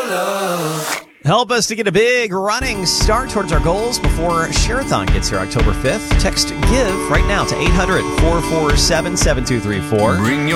Help us to get a big running start towards our goals before Share-a-thon gets here October 5th. Text GIVE right now to 800-447-7234. Bring your